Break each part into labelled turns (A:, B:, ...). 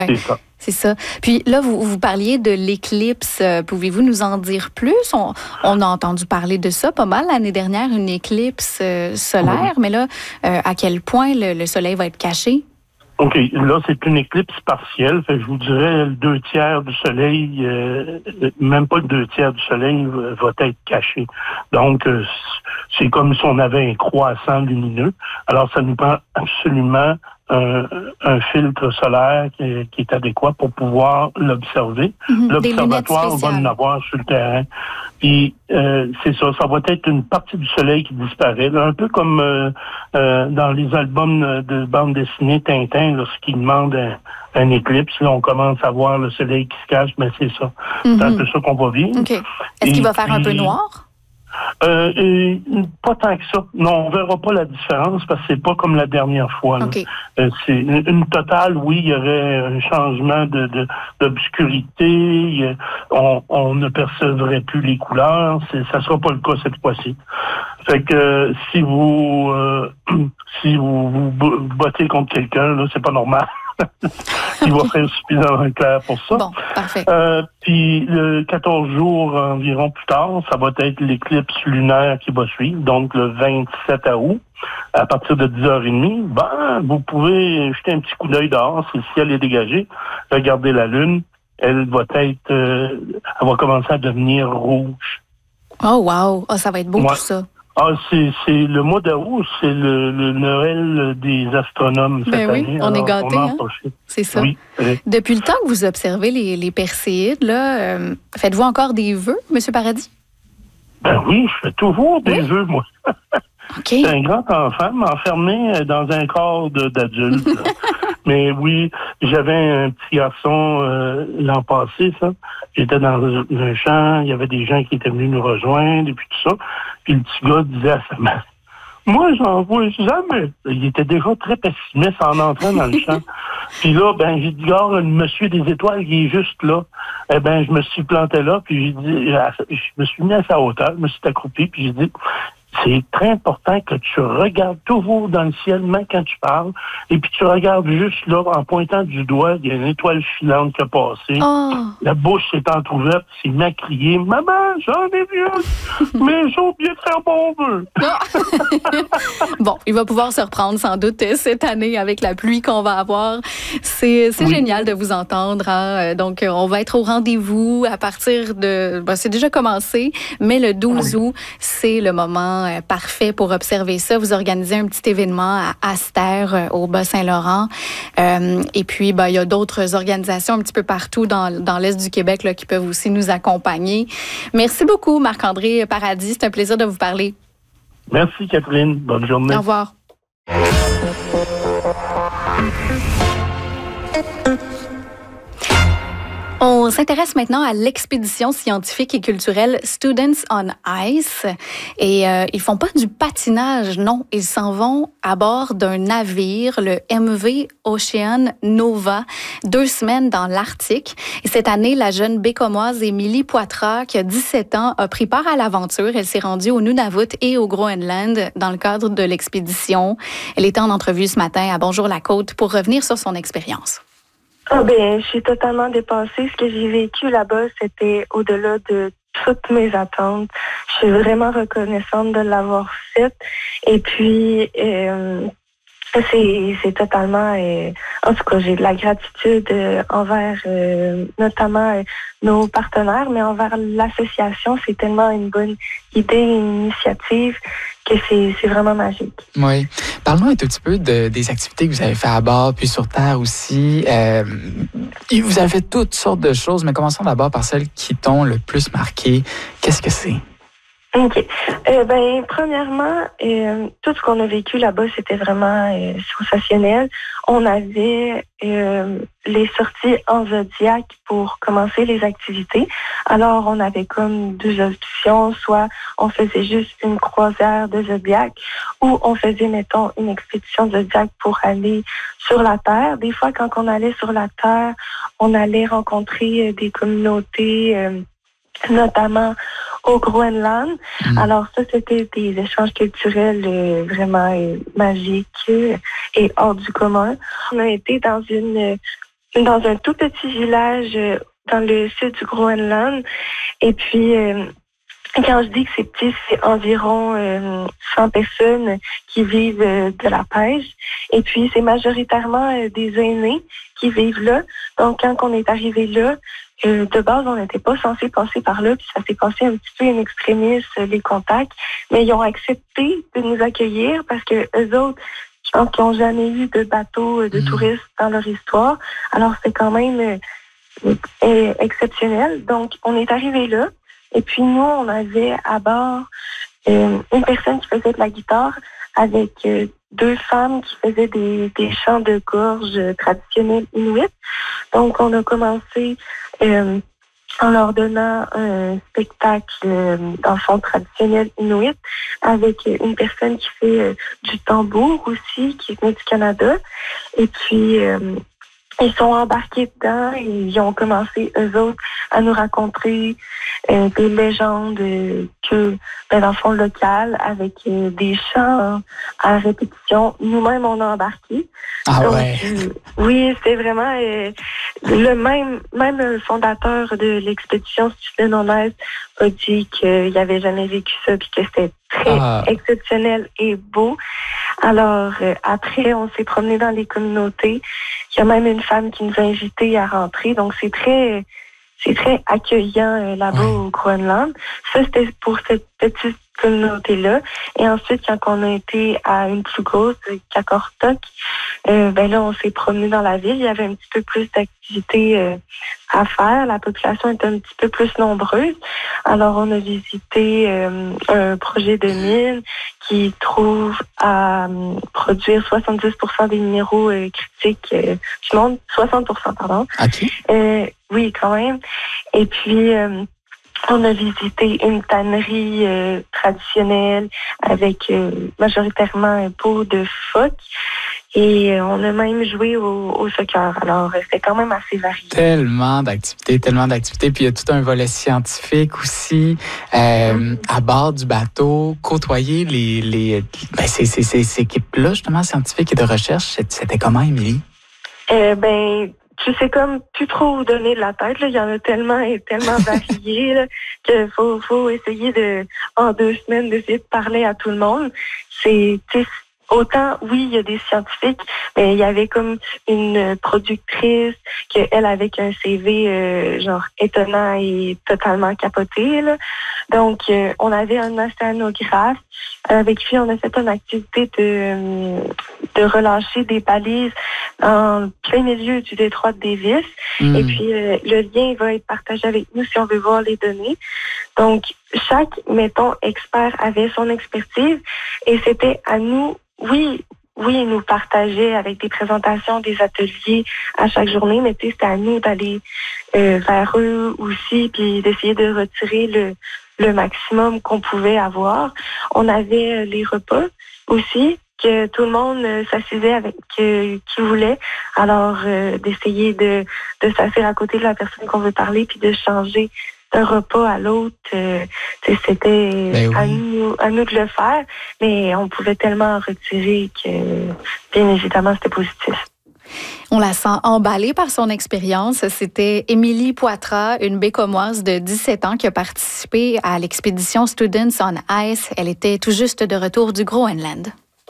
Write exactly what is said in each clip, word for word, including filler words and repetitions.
A: C'est ça.
B: C'est ça. Puis là, vous, vous parliez de l'éclipse. Euh, pouvez-vous nous en dire plus? On, on a entendu parler de ça pas mal l'année dernière, une éclipse euh, solaire. Oui. Mais là, euh, à quel point le, le soleil va être caché?
A: OK. Là, c'est une éclipse partielle. Fait que je vous dirais, le deux tiers du soleil, euh, même pas le deux tiers du soleil va être caché. Donc, euh, c'est comme si on avait un croissant lumineux. Alors, ça nous prend absolument un, un filtre solaire qui est, qui est adéquat pour pouvoir l'observer.
B: Mmh,
A: L'observatoire va en avoir sur le terrain. Puis, euh, c'est ça, ça va être une partie du soleil qui disparaît. Là, un peu comme euh, euh, dans les albums de bande dessinée Tintin, lorsqu'il demande un, un éclipse, là, on commence à voir le soleil qui se cache, mais c'est ça. Mmh. C'est un peu ça qu'on va vivre.
B: Okay. Est-ce qu'il va faire puis, un peu noir?
A: Euh, et, pas tant que ça. Non, on verra pas la différence parce que c'est pas comme la dernière fois.
B: Okay.
A: Euh, c'est une, une totale, oui, il y aurait un changement de, de d'obscurité. On, on ne percevrait plus les couleurs. C'est, ça sera pas le cas cette fois-ci. Fait que euh, si vous euh, si vous vous bottez contre quelqu'un, là, c'est pas normal. Il va faire suffisamment clair pour ça.
B: Bon, parfait.
A: Euh, puis, le quatorze jours environ plus tard, ça va être l'éclipse lunaire qui va suivre, donc le vingt-sept août, à partir de dix heures trente. Ben, vous pouvez jeter un petit coup d'œil dehors, si le ciel est dégagé, regardez la lune, elle va être, euh, elle va commencer à devenir rouge.
B: Oh, wow! Oh, ça va être beau, ouais. Tout ça.
A: Ah, c'est, c'est le mois d'août, c'est le, le Noël des astronomes cette
B: ben oui,
A: année.
B: On Alors, est gâtés, hein? C'est ça.
A: Oui, oui.
B: Depuis le temps que vous observez les, les Perséides, là, euh, faites-vous encore des vœux, M. Paradis?
A: Ben oui, je fais toujours des
B: oui?
A: vœux, moi.
B: Okay.
A: C'est un grand enfant, m'enfermé dans un corps de, d'adulte. Mais oui, j'avais un petit garçon euh, l'an passé, ça. J'étais dans un champ, il y avait des gens qui étaient venus nous rejoindre et puis tout ça. Puis le petit gars disait à sa mère, moi, j'en vois jamais. Il était déjà très pessimiste en entrant dans le champ. Puis là, ben, j'ai dit, gars, le monsieur des étoiles, il est juste là. Eh ben, je me suis planté là, puis j'ai dit, je me suis mis à sa hauteur, je me suis accroupi, puis j'ai dit, c'est très important que tu regardes toujours dans le ciel, même quand tu parles, et puis tu regardes juste là, en pointant du doigt, il y a une étoile filante qui a passé.
B: Oh.
A: La bouche s'est entrouverte, il m'a crié, maman, j'en ai vu, mais j'ai oublié de faire mon vœu.
B: Bon, il va pouvoir se reprendre sans doute cette année avec la pluie qu'on va avoir. C'est, c'est oui. Génial de vous entendre. Hein? Donc, on va être au rendez-vous à partir de... Ben, c'est déjà commencé, mais le douze août, c'est le moment parfait pour observer ça. Vous organisez un petit événement à Astère, euh, au Bas-Saint-Laurent. Euh, et puis, ben, il y a d'autres organisations un petit peu partout dans, dans l'Est du Québec là, qui peuvent aussi nous accompagner. Merci beaucoup, Marc-André Paradis. C'est un plaisir de vous parler.
A: Merci, Catherine. Bonne journée.
B: Au revoir. On s'intéresse maintenant à l'expédition scientifique et culturelle Students on Ice. Et euh, ils font pas du patinage, non. Ils s'en vont à bord d'un navire, le M V Ocean Nova, deux semaines dans l'Arctique. Et cette année, la jeune bécomoise Émilie Poitras, qui a dix-sept ans, a pris part à l'aventure. Elle s'est rendue au Nunavut et au Groenland dans le cadre de l'expédition. Elle était en entrevue ce matin à Bonjour la Côte pour revenir sur son expérience.
C: Ah ben, je suis totalement dépassée. Ce que j'ai vécu là-bas, c'était au-delà de toutes mes attentes. Je suis vraiment reconnaissante de l'avoir fait. Et puis, euh, c'est, c'est totalement... Euh, en tout cas, j'ai de la gratitude euh, envers euh, notamment euh, nos partenaires, mais envers l'association. C'est tellement une bonne idée, une initiative que c'est, c'est vraiment magique.
D: Oui. Parle-nous un tout petit peu de, des activités que vous avez fait à bord, puis sur Terre aussi. Euh, vous avez fait toutes sortes de choses, mais commençons d'abord par celles qui t'ont le plus marqué. Qu'est-ce que c'est?
C: OK. Euh, ben, premièrement, euh, tout ce qu'on a vécu là-bas, c'était vraiment euh, sensationnel. On avait euh, les sorties en Zodiac pour commencer les activités. Alors, on avait comme deux options. Soit on faisait juste une croisière de Zodiac ou on faisait, mettons, une expédition de Zodiac pour aller sur la Terre. Des fois, quand on allait sur la Terre, on allait rencontrer euh, des communautés, euh, notamment au Groenland. Mmh. Alors ça, c'était des échanges culturels euh, vraiment euh, magiques euh, et hors du commun. On a été dans une dans un tout petit village euh, dans le sud du Groenland. Et puis, euh, quand je dis que c'est petit, c'est environ euh, cent personnes qui vivent euh, de la pêche. Et puis, c'est majoritairement euh, des aînés qui vivent là. Donc, quand on est arrivé là, euh, de base, on n'était pas censé passer par là, puis ça s'est passé un petit peu in extremis, euh, les contacts. Mais ils ont accepté de nous accueillir parce que eux autres, je pense qu'ils n'ont jamais eu de bateau de mmh. touristes dans leur histoire. Alors, c'est quand même euh, exceptionnel. Donc, on est arrivé là. Et puis, nous, on avait à bord euh, une personne qui faisait de la guitare avec euh, deux femmes qui faisaient des, des chants de gorge traditionnels inuits. Donc, on a commencé euh, en leur donnant un spectacle euh, dans le fond traditionnel inuit avec une personne qui fait euh, du tambour aussi, qui venait du Canada. Et puis, euh, ils sont embarqués dedans et ils ont commencé, eux autres, à nous raconter euh, des légendes euh, que, ben, dans le fond, local, avec euh, des chants à répétition. Nous-mêmes, on a embarqué.
D: Ah
C: Donc,
D: ouais?
C: Euh, oui, c'était vraiment euh, le même, même le fondateur de l'expédition Student on Ice a dit qu'il n'avait jamais vécu ça puis que c'était très ah. exceptionnel et beau. Alors, euh, après, on s'est promené dans les communautés. Il y a même une femme qui nous a invités à rentrer. Donc, c'est très, c'est très accueillant euh, là-bas ouais. au Groenland. Ça, c'était pour cette petite communauté-là. Et ensuite, quand on a été à une plus grosse, Qaqortoq, euh, ben là, on s'est promené dans la ville. Il y avait un petit peu plus d'activités euh, à faire. La population était un petit peu plus nombreuse. Alors, on a visité euh, un projet de mine qui trouve à euh, produire soixante-dix pour cent des minéraux euh, critiques euh, du monde. soixante pour cent, pardon.
D: OK.
C: Euh, oui, quand même. Et puis, euh, on a visité une tannerie euh, traditionnelle avec euh, majoritairement un pot de phoque. Et euh, on a même joué au, au soccer. Alors, euh, c'était quand même assez varié.
D: Tellement d'activités, tellement d'activités. Puis il y a tout un volet scientifique aussi. Euh, mm-hmm. À bord du bateau, côtoyer les, les, ben, ces, ces, ces, ces équipes-là, justement, scientifiques et de recherche, c'était comment, Émilie?
C: Euh, ben, je sais comme plus trop où donner de la tête. Là. Il y en a tellement et tellement variés là, qu'il faut, faut essayer de, en deux semaines, d'essayer de parler à tout le monde. C'est, autant, oui, il y a des scientifiques, mais il y avait comme une productrice qu'elle avec un C V euh, genre étonnant et totalement capoté. Là. Donc, euh, on avait un océanographe avec qui on a fait une activité de, de relâcher des balises en plein milieu du détroit de Davis. Mmh. Et puis, euh, le lien va être partagé avec nous si on veut voir les données. Donc, chaque, mettons, expert avait son expertise et c'était à nous, oui, oui, ils nous partageaient avec des présentations, des ateliers à chaque journée, mais tu sais, c'était à nous d'aller euh, vers eux aussi puis d'essayer de retirer le, le maximum qu'on pouvait avoir. On avait euh, les repas aussi, que tout le monde euh, s'assisait avec euh, qui voulait. Alors, euh, d'essayer de, de s'asseoir à côté de la personne qu'on veut parler puis de changer d'un repas à l'autre, euh, c'était ben oui. à nous à nous de le faire, mais on pouvait tellement en retirer que, bien évidemment, c'était positif.
B: On la sent emballée par son expérience. C'était Émilie Poitras, une Bécomoise de dix-sept ans qui a participé à l'expédition Students on Ice. Elle était tout juste de retour du Groenland.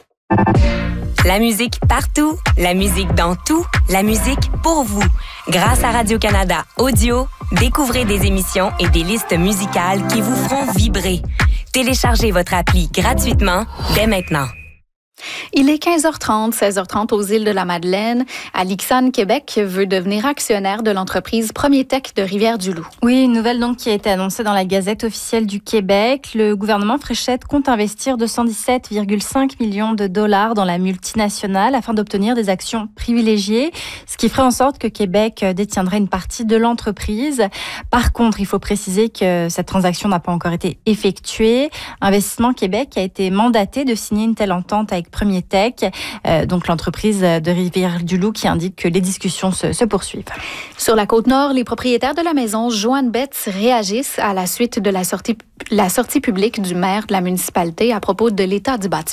E: La musique partout, la musique dans tout, la musique pour vous. Grâce à Radio-Canada Audio, découvrez des émissions et des listes musicales qui vous feront vibrer. Téléchargez votre appli gratuitement dès maintenant.
B: Il est quinze heures trente, seize heures trente aux îles de la Madeleine. Alixane Québec veut devenir actionnaire de l'entreprise Premier Tech de Rivière-du-Loup.
F: Oui, une nouvelle donc qui a été annoncée dans la Gazette officielle du Québec. Le gouvernement Fréchette compte investir deux cent dix-sept virgule cinq millions de dollars dans la multinationale afin d'obtenir des actions privilégiées, ce qui ferait en sorte que Québec détiendrait une partie de l'entreprise. Par contre, il faut préciser que cette transaction n'a pas encore été effectuée. Investissement Québec a été mandaté de signer une telle entente avec Premier Tech, euh, donc l'entreprise de Rivière-du-Loup qui indique que les discussions se, se poursuivent.
B: Sur la Côte-Nord, les propriétaires de la maison Joanne Betts réagissent à la suite de la sortie, la sortie publique du maire de la municipalité à propos de l'état du bâtiment.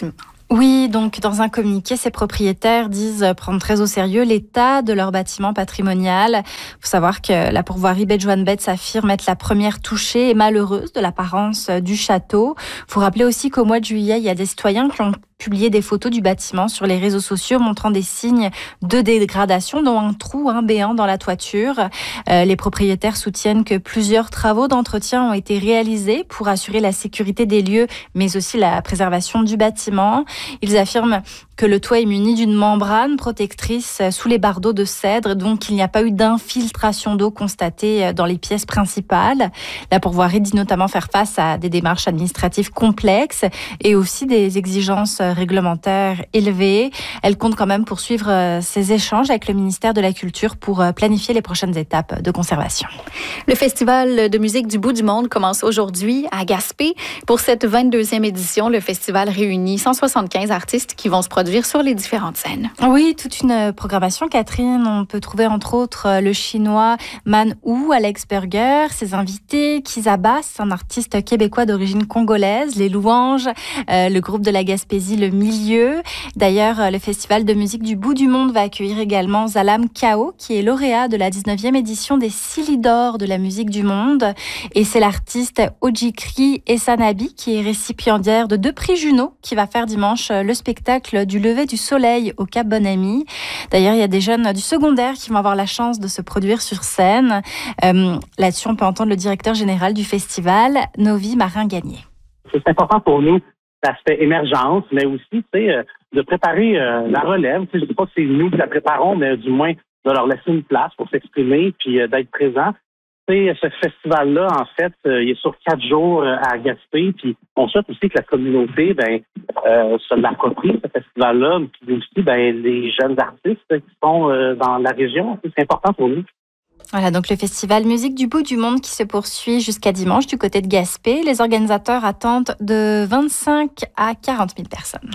F: Oui, donc dans un communiqué, ces propriétaires disent prendre très au sérieux l'état de leur bâtiment patrimonial. Il faut savoir que la pourvoirie Bedjoan-Betz affirme être la première touchée et malheureuse de l'apparence du château. Il faut rappeler aussi qu'au mois de juillet, il y a des citoyens qui ont publié des photos du bâtiment sur les réseaux sociaux montrant des signes de dégradation, dont un trou un béant dans la toiture. Euh, les propriétaires soutiennent que plusieurs travaux d'entretien ont été réalisés pour assurer la sécurité des lieux, mais aussi la préservation du bâtiment. Ils affirment que le toit est muni d'une membrane protectrice sous les bardeaux de cèdre, donc il n'y a pas eu d'infiltration d'eau constatée dans les pièces principales. La pourvoirie dit notamment faire face à des démarches administratives complexes et aussi des exigences réglementaires élevées. Elle compte quand même poursuivre ses échanges avec le ministère de la Culture pour planifier les prochaines étapes de conservation.
B: Le Festival de musique du bout du monde commence aujourd'hui à Gaspé. Pour cette vingt-deuxième édition, le festival réunit cent soixante-quinze artistes qui vont se produire sur les différentes scènes.
F: Oui, toute une programmation, Catherine. On peut trouver entre autres le chinois Man Hu, Alex Burger, ses invités, Kiza Bass, un artiste québécois d'origine congolaise, les Louanges, euh, le groupe de la Gaspésie, le Milieu. D'ailleurs, le Festival de musique du bout du monde va accueillir également Zalam Kao, qui est lauréat de la dix-neuvième édition des Silly d'or de la musique du monde. Et c'est l'artiste Ojikri Essanabi qui est récipiendaire de deux prix Juno, qui va faire dimanche le spectacle du lever du soleil au Cap Bon-Ami. D'ailleurs, il y a des jeunes du secondaire qui vont avoir la chance de se produire sur scène. Euh, là-dessus, on peut entendre le directeur général du festival, Novi Marin-Gagné.
G: C'est important pour nous, l'aspect émergence, mais aussi euh, de préparer euh, la relève. Je ne sais pas si c'est nous qui la préparons, mais du moins de leur laisser une place pour s'exprimer puis euh, d'être présents. Et ce festival-là, en fait, euh, il est sur quatre jours euh, à Gaspé. Puis on souhaite aussi que la communauté ben, euh, se l'approprie, ce festival-là, puis aussi ben, les jeunes artistes qui sont euh, dans la région. C'est important pour nous.
F: Voilà, donc le festival Musique du bout du monde qui se poursuit jusqu'à dimanche du côté de Gaspé. Les organisateurs attendent de vingt-cinq à quarante mille personnes.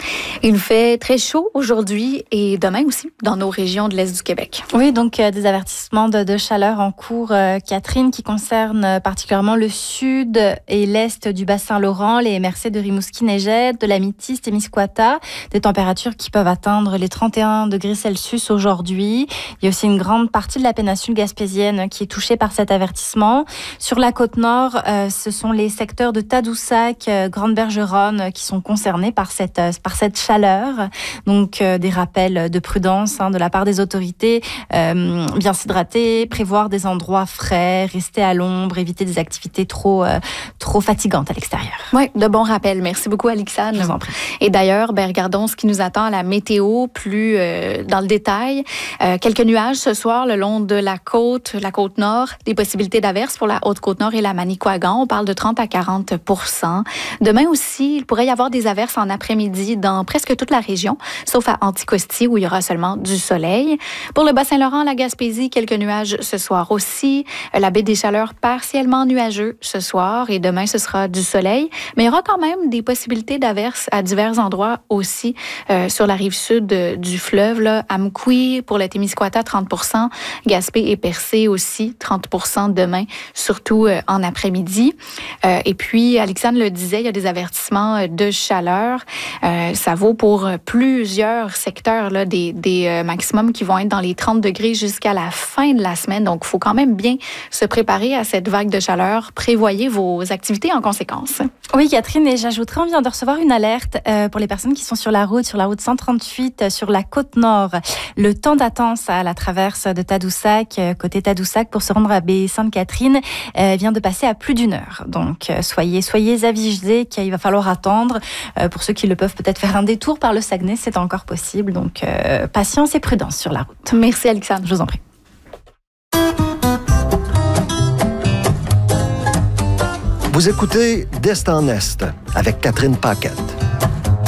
B: Il fait très chaud aujourd'hui et demain aussi dans nos régions de l'Est du Québec.
F: Oui, donc euh, des avertissements de, de chaleur en cours, euh, Catherine, qui concernent particulièrement le sud et l'est du Bas-Saint-Laurent, les M R C de Rimouski-Neigette, de la Métis-Témiscouata, des températures qui peuvent atteindre les trente et un degrés Celsius aujourd'hui. Il y a aussi une grande partie de la péninsule gaspésienne qui est touchée par cet avertissement. Sur la côte nord, euh, ce sont les secteurs de Tadoussac, euh, Grande-Bergeronne euh, qui sont concernés par cette, euh, par cette chaleur. Donc, euh, des rappels de prudence hein, de la part des autorités. Euh, bien s'hydrater, prévoir des endroits frais, rester à l'ombre, éviter des activités trop, euh, trop fatigantes à l'extérieur.
B: Oui, de bons rappels. Merci beaucoup, Alixane.
F: Je vous en prie.
B: Et d'ailleurs, ben, regardons ce qui nous attend à la météo plus euh, dans le détail. Euh, quelques nuages ce soir le long de la côte, la côte nord. Des possibilités d'averses pour la Haute-Côte-Nord et la Manicouagan. On parle de trente à quarante pour cent. Demain aussi, il pourrait y avoir des averses en après-midi dans presque toute la région, sauf à Anticosti où il y aura seulement du soleil. Pour le Bas-Saint-Laurent, la Gaspésie, quelques nuages ce soir aussi. La baie des Chaleurs, partiellement nuageux ce soir et demain, ce sera du soleil. Mais il y aura quand même des possibilités d'averses à divers endroits aussi euh, sur la rive sud de, du fleuve. Là, Amqui, pour le Témiscouata, trente pour cent. Gaspé et Percé aussi, trente pour cent demain, surtout euh, en après-midi. Euh, et puis, Alexandre le disait, il y a des avertissements de chaleur. Euh, ça vaut pour plusieurs secteurs, là, des, des euh, maximums qui vont être dans les trente degrés jusqu'à la fin de la semaine. Donc, il faut quand même bien se préparer à cette vague de chaleur. Prévoyez vos activités en conséquence.
F: Oui, Catherine, et j'ajouterais, on vient de recevoir une alerte euh, pour les personnes qui sont sur la route, sur la route cent trente-huit, euh, sur la côte nord. Le temps d'attente à la traverse de Tadoussac, euh, côté Tadoussac, pour se rendre à Baie-Sainte-Catherine, euh, vient de passer à plus d'une heure. Donc, euh, soyez, soyez avisés qu'il va falloir attendre. Euh, pour ceux qui le peuvent peut-être faire un détour par le Saguenay, c'est encore possible. Donc, euh, patience et prudence sur la route.
B: Merci, Alexandre.
F: Je vous en prie.
H: Vous écoutez d'Est en Est avec Catherine Paquette.